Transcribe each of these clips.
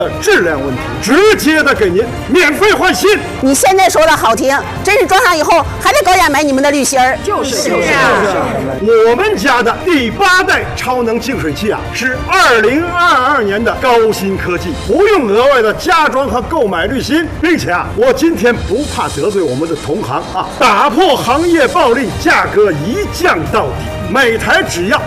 质量问题，直接的给您免费换新。 你现在说的好听，真是装上以后还得高价买你们的滤芯儿。 就是我们家的第8代超能净水器啊，是2022年的高新科技，不用额外的加装和购买滤芯，并且啊，我今天不怕得罪我们的同行啊，打破行业暴利，价格一降到底。每台只要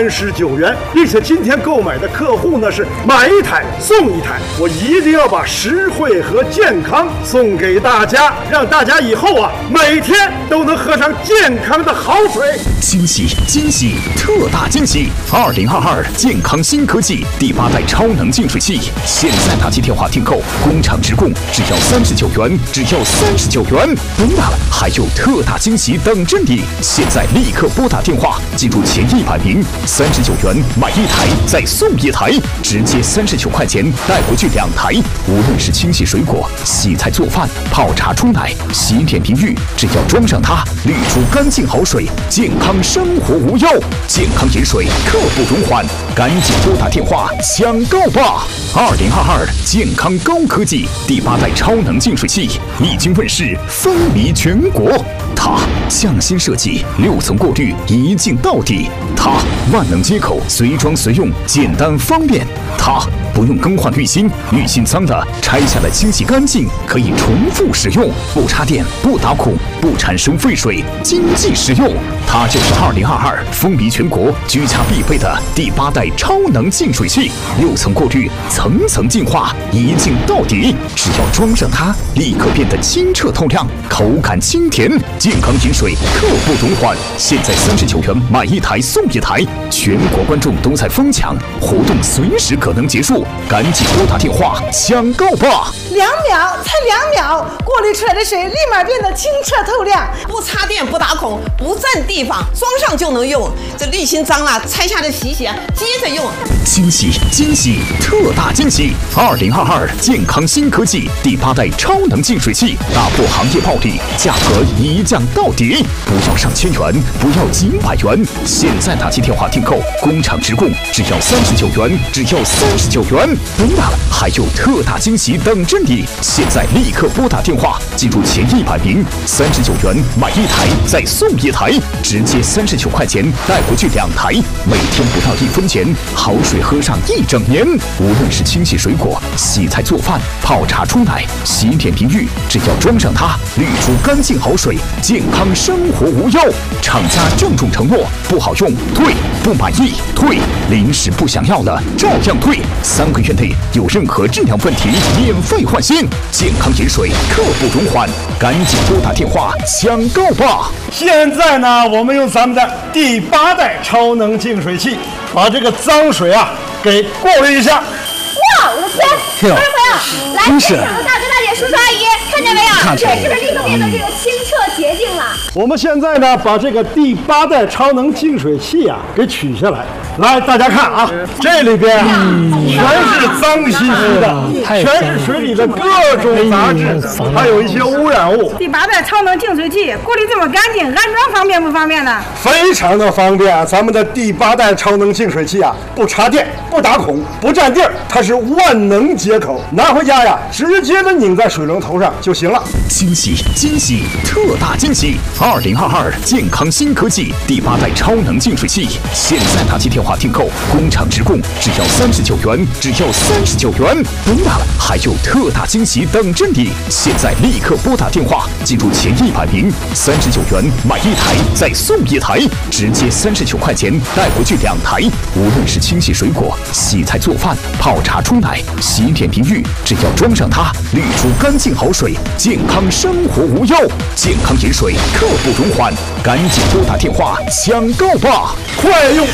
39元，并且今天购买的客户呢是买1台送1台，我一定要把实惠和健康送给大家，让大家以后啊每天都能喝上健康的好水。 惊喜惊喜，特大惊喜！2022健康新科技第8代超能净水器，现在打起电话订购，工厂直供，只要39元，只要39元！不用大了，还有特大惊喜等着你！现在立刻拨打电话。记住前100名，39元买1台再送1台，直接39块钱带回去2台。无论是清洗水果、洗菜做饭、泡茶冲奶、洗脸淋浴，只要装上它，滤出干净好水，健康生活无忧。健康饮水刻不容缓，赶紧拨打电话抢购吧！2022健康高科技第8代超能净水器已经问世，风靡全国。它匠心设计，6层过滤，一镜到底。它万能接口，随装随用，简单方便。它不用更换滤芯，滤芯脏了拆下来清洗干净，可以重复使用，不插电，不打孔，不产生废水，经济实用。它就是2022风靡全国、居家必备的第8代超能净水器，6层过滤，层层净化，一镜到底。只要装上它，立刻变得清澈透亮，口感清甜，健康饮水刻不容缓。现在39元买1台送1台，全国观众都在疯抢，活动随时可能结束，赶紧拨打电话抢购吧 ！2秒，才2秒，过滤出来的水立马变得清澈透亮， 不插电，不打孔，不占地方，装上就能用。这滤芯脏了，拆下来洗洗，接着用。 惊喜惊喜，特大惊喜！2022健康新科技第8代超能净水器，打破行业暴利，价格一降到底，不要上千元，不要几百元，现在打起电话订购，工厂直供，只要39元，只要39元！不用大了，还有特大惊喜等着你！现在立刻拨打电话，记住前100名，39元买1台再送1台，直接39块钱带回去2台，每天不到1分钱，好水喝上1整年。无论是清洗水果、洗菜做饭、泡茶冲奶、洗脸淋浴，只要装上它，滤出干净好水，健康生活无忧。厂家郑重承诺，不好用退，不满意退，临时不想要了照样退，3个月内有任何质量问题免费换新。健康饮水刻不容缓，赶紧拨打电话抢购吧！ 现在呢，我们用咱们的第8代超能净水器，把这个脏水啊给过滤一下。 哇，我的天！观众朋友，来，现场的大哥大姐、叔叔阿姨，看见没有？这是不是立刻变得这个清澈洁净了？ 我们现在呢，把这个第8代超能净水器啊给取下来。来，大家看啊，这里边全是脏兮兮的，全是水里的各种杂质，还有一些污染物。 第8代超能净水器过滤这么干净，安装方便不方便呢？ 非常的方便。咱们的第8代超能净水器啊，不插电，不打孔，不占地儿，它是万能接口，拿回家呀，直接的拧在水龙头上就行了。 惊喜惊喜，特大惊喜！2022健康新科技第8代超能净水器，现在打起电话订购，工厂直供，只要39元，只要39元！不用大了，还有特大惊喜等着你！现在立刻拨打电话，记住前100名，39元买1台再送1台，直接39块钱带回去2台。无论是清洗水果、洗菜做饭、泡茶冲奶、洗脸淋浴，只要装上它，滤出干净好水，健康生活无忧。健康饮水刻不容缓，赶紧拨打电话抢购吧！ 快用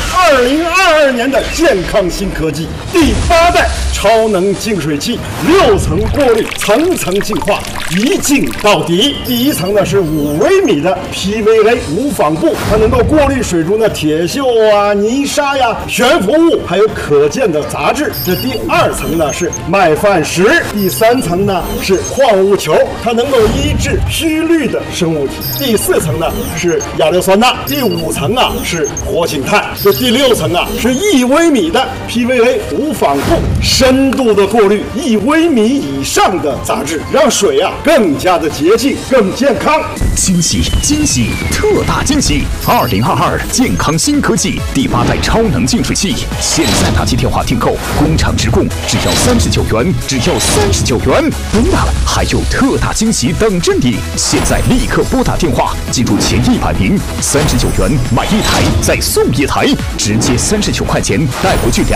2022年的健康新科技第8代超能净水器，6层过滤，层层净化，一镜到底。第1层呢是5微米的 PVA 无纺布，它能够过滤水中的铁锈啊、泥沙呀、悬浮物，还有可见的杂质。这第2层呢是麦饭石，第3层呢是矿物球手，它能够医治虚氯的生物体。第4层呢是亚硫酸钠，第5层啊是活性炭，这第6层啊是1微米的 PVA 无纺布，深度的过滤1微米以上的杂质，让水啊更加的洁净、更健康。 惊喜惊喜，特大惊喜！2022健康新科技第8代超能净水器，现在打起电话订购，工厂直供，只要39元，只要39元！不用大了，还有特大惊喜等着你！现在立刻拨打电话，记住前100名，39元买1台再送1台，直接39块钱带回去